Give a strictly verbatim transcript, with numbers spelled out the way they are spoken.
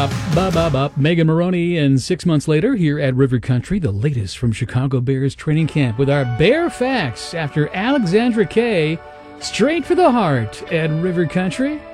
bop, ba ba bop. Megan Maroney, and six months later here at River Country, the latest from Chicago Bears training camp with our Bear Facts after Alexandra Kay, straight for the heart at River Country.